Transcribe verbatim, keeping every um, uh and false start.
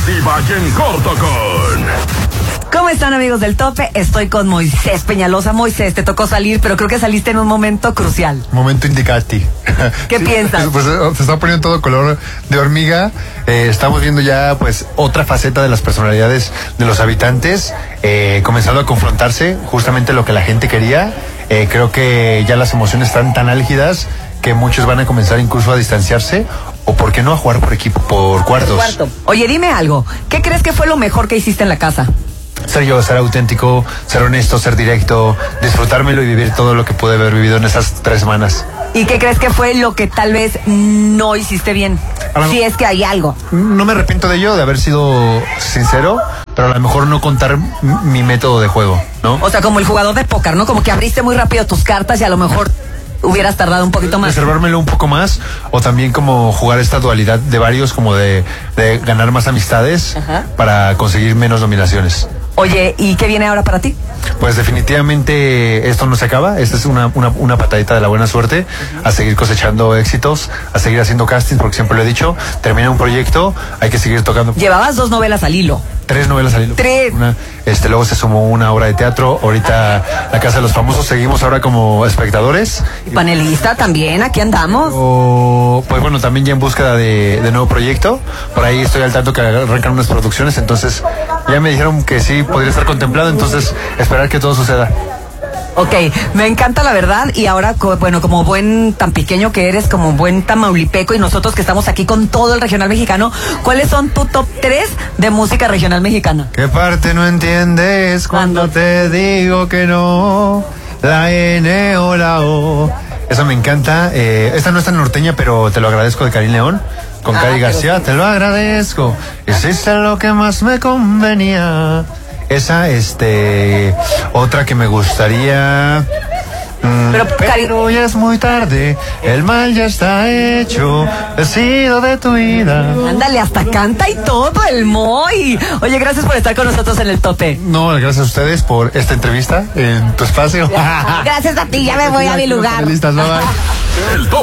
exclusiva y en corto con... ¿Cómo están, amigos del Tope? Estoy con Moisés Peñalosa. Moisés, te tocó salir, pero creo que saliste en un momento crucial. Momento indicati. ¿Qué sí, piensas? Pues se está poniendo todo color de hormiga. Eh, estamos viendo ya pues otra faceta de las personalidades de los habitantes, eh, comenzando a confrontarse justamente lo que la gente quería. Eh, creo que ya las emociones están tan álgidas que muchos van a comenzar incluso a distanciarse, o por qué no a jugar por equipo, por cuartos. Cuarto. Oye, dime algo. ¿Qué crees que fue lo mejor que hiciste en la casa? Ser yo, ser auténtico, ser honesto, ser directo, disfrutármelo y vivir todo lo que pude haber vivido en esas tres semanas. ¿Y qué crees que fue lo que tal vez no hiciste bien? Ahora, si es que hay algo. No me arrepiento de ello, de haber sido sincero, pero a lo mejor no contar mi método de juego, ¿no? O sea, como el jugador de póker, ¿no? Como que abriste muy rápido tus cartas y a lo mejor hubieras tardado un poquito más. Reservármelo un poco más, o también como jugar esta dualidad de varios, como de, de ganar más amistades. Ajá. Para conseguir menos nominaciones. Oye, ¿y qué viene ahora para ti? Pues definitivamente esto no se acaba. Esta es una, una, una patadita de la buena suerte. Uh-huh. A seguir cosechando éxitos, a seguir haciendo castings, porque siempre lo he dicho, termina un proyecto, hay que seguir tocando. Llevabas dos novelas al hilo. Tres novelas al hilo. Tres. Una, este, luego se sumó una obra de teatro. Ahorita La Casa de los Famosos. Seguimos ahora como espectadores. Y panelista también, aquí andamos. O, pues bueno, también ya en búsqueda de, de nuevo proyecto. Por ahí estoy al tanto que arrancan unas producciones. Entonces ya me dijeron que sí podría estar contemplado. Entonces esperar que todo suceda. Ok, me encanta la verdad. Y ahora, bueno, como buen tan pequeño que eres, como buen tamaulipeco, y nosotros que estamos aquí con todo el regional mexicano, ¿cuáles son tu top tres de música regional mexicana? ¿Qué parte no entiendes cuando te digo que no? La N o la O. Eso me encanta. Eh, esta no es tan norteña, pero te lo agradezco, de Karim León. Con ah, Cari García, sí. Te lo agradezco. Hiciste lo que más me convenía. Esa, este, otra que me gustaría. Mm, pero, pero ya es muy tarde, el mal ya está hecho, he sido de tu vida. Ándale, hasta canta y todo el Moy. Oye, gracias por estar con nosotros en el Tope. No, gracias a ustedes por esta entrevista en tu espacio. Gracias a ti, ya me voy a mi lugar. Listas, bye bye. El Tope.